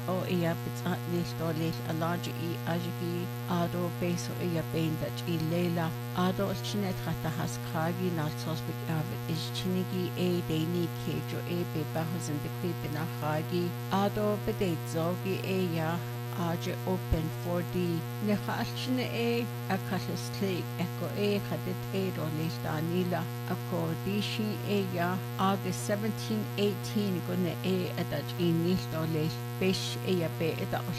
o ia bitnis dolis alaji I ajigi ado beso ia benda I leila ado chinet hata haskagi nalsos bitavet is chinigi e deni kejo e be bahazin bekribe na hagi ado bedate zogi e ya aje open 4D necha alchine e akalis klik eko e hadit e dolis danila ako dishi e ya August 17 18 gune e adaj inis dolis bish e ya be eda